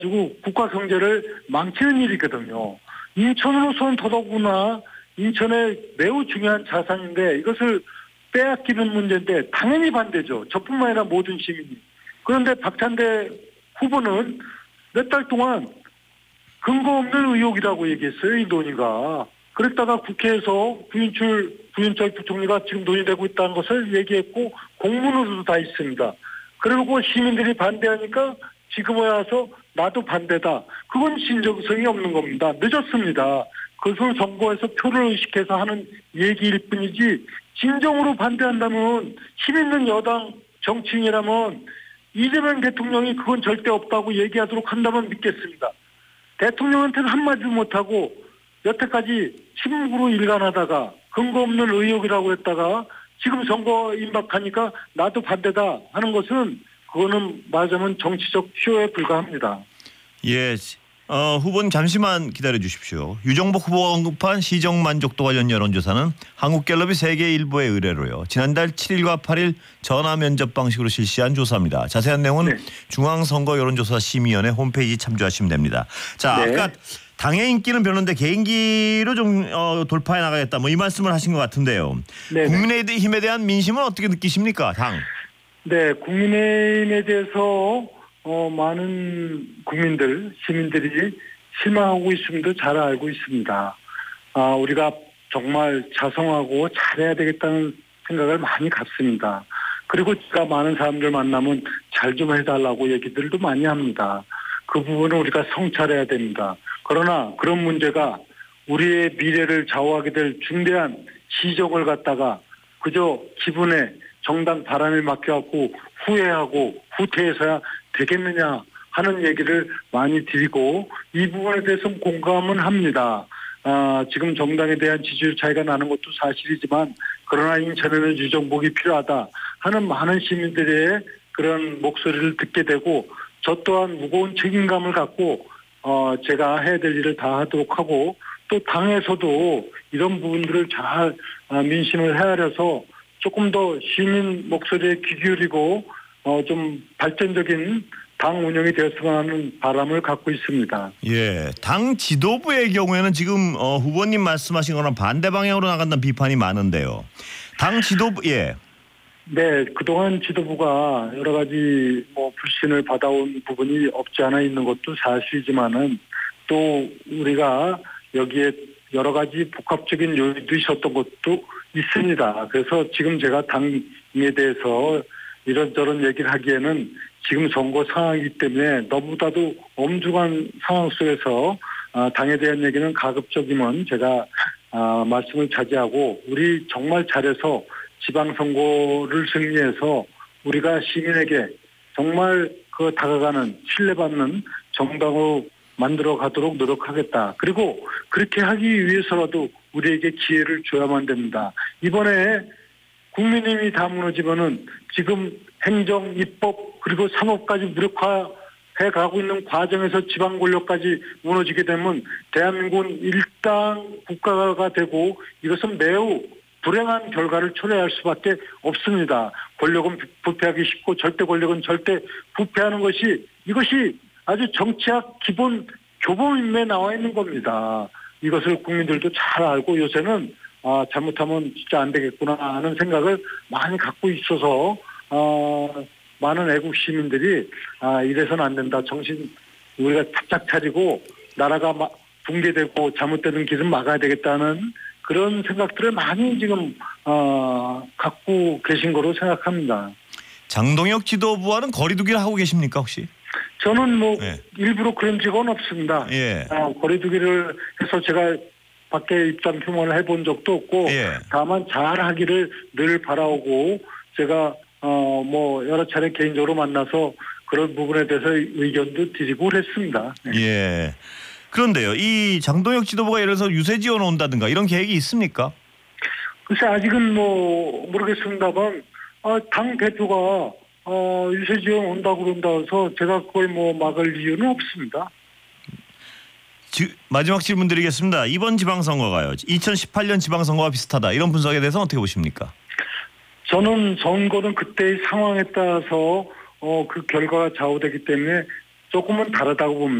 그리고 국가 경제를 망치는 일이거든요. 인천으로서는 더더구나 인천의 매우 중요한 자산인데 이것을 빼앗기는 문제인데 당연히 반대죠. 저뿐만 아니라 모든 시민이. 그런데 박찬대 후보는 몇 달 동안 근거 없는 의혹이라고 얘기했어요. 이 논의가. 그랬다가 국회에서 부윤철 부총리가 지금 논의되고 있다는 것을 얘기했고 공문으로도 다 있습니다. 그리고 시민들이 반대하니까 지금 와서 나도 반대다. 그건 진정성이 없는 겁니다. 늦었습니다. 그것은 선거에서 표를 의식해서 하는 얘기일 뿐이지 진정으로 반대한다면 힘 있는 여당 정치인이라면 이재명 대통령이 그건 절대 없다고 얘기하도록 한다면 믿겠습니다. 대통령한테는 한마디도 못하고 여태까지 침묵으로 일관하다가 근거 없는 의혹이라고 했다가 지금 선거 임박하니까 나도 반대다 하는 것은 그거는 말하자면 정치적 쇼에 불과합니다. 예, 후보님 잠시만 기다려 주십시오. 유정복 후보가 언급한 시정 만족도 관련 여론조사는 한국갤럽이 세계 일보의 의뢰로요. 지난달 7일과 8일 전화 면접 방식으로 실시한 조사입니다. 자세한 내용은 네. 중앙선거 여론조사 심의위원회 홈페이지 참조하시면 됩니다. 자, 네. 아까 당의 인기는 별론데 개인기로 좀 돌파해 나가겠다 뭐 이 말씀을 하신 것 같은데요. 네. 국민의힘에 대한 민심은 어떻게 느끼십니까? 당. 네, 국민의힘에 대해서 많은 국민들, 시민들이 실망하고 있음도 잘 알고 있습니다. 우리가 정말 자성하고 잘해야 되겠다는 생각을 많이 갖습니다. 그리고 제가 많은 사람들 만나면 잘 좀 해달라고 얘기들도 많이 합니다. 그 부분은 우리가 성찰해야 됩니다. 그러나 그런 문제가 우리의 미래를 좌우하게 될 중대한 시정을 갖다가 그저 기분에 정당 바람에 맡겨갖고 후회하고 후퇴해서야 되겠느냐 하는 얘기를 많이 드리고 이 부분에 대해서 공감은 합니다. 지금 정당에 대한 지지율 차이가 나는 것도 사실이지만 그러나 인천에는 유정복이 필요하다 하는 많은 시민들의 그런 목소리를 듣게 되고 저 또한 무거운 책임감을 갖고 제가 해야 될 일을 다 하도록 하고 또 당에서도 이런 부분들을 잘 민심을 헤아려서 조금 더 시민 목소리에 귀 기울이고 좀 발전적인 당 운영이 되었으면 하는 바람을 갖고 있습니다. 예, 당 지도부의 경우에는 지금 후보님 말씀하신 거랑 반대 방향으로 나간다는 비판이 많은데요. 당 지도부 예. 네, 그동안 지도부가 여러 가지 불신을 받아온 부분이 없지 않아 있는 것도 사실이지만은 또 우리가 여기에 여러 가지 복합적인 요인도 있었던 것도 있습니다. 그래서 지금 제가 당에 대해서 이런저런 얘기를 하기에는 지금 선거 상황이기 때문에 너무나도 엄중한 상황 속에서 당에 대한 얘기는 가급적이면 제가 말씀을 자제하고 우리 정말 잘해서 지방선거를 승리해서 우리가 시민에게 정말 다가가는 신뢰받는 정당으로 만들어 가도록 노력하겠다. 그리고 그렇게 하기 위해서라도 우리에게 기회를 줘야만 됩니다. 이번에 국민의힘이 다 무너지면은 지금 행정, 입법 그리고 상업까지 무력화해 가고 있는 과정에서 지방 권력까지 무너지게 되면 대한민국은 일당 국가가 되고 이것은 매우 불행한 결과를 초래할 수밖에 없습니다. 권력은 부패하기 쉽고 절대 권력은 절대 부패하는 것이 이것이 아주 정치학 기본 교본에 나와 있는 겁니다. 이것을 국민들도 잘 알고 요새는 잘못하면 진짜 안 되겠구나 하는 생각을 많이 갖고 있어서 많은 애국 시민들이 이래서는 안 된다. 정신 우리가 착착 차리고 나라가 붕괴되고 잘못되는 길은 막아야 되겠다는 그런 생각들을 많이 지금 갖고 계신 거로 생각합니다. 장동혁 지도부와는 거리두기를 하고 계십니까 혹시? 저는 일부러 그런 적은 없습니다. 예. 거리두기를 해서 제가 밖에 입장 표명을 해본 적도 없고 예. 다만 잘하기를 늘 바라오고 제가 여러 차례 개인적으로 만나서 그런 부분에 대해서 의견도 드리고 그랬습니다. 네. 예. 그런데요, 이 장동혁 지도부가 예를 들어서 유세 지원 온다든가 이런 계획이 있습니까? 글쎄 아직은 모르겠습니다만 당 대표가 유세 지원 온다고 그런다 해서 제가 그걸 막을 이유는 없습니다. 마지막 질문 드리겠습니다. 이번 지방선거가요. 2018년 지방선거와 비슷하다. 이런 분석에 대해서 어떻게 보십니까? 저는 선거는 그때의 상황에 따라서 그 결과가 좌우되기 때문에 조금은 다르다고 봅니다.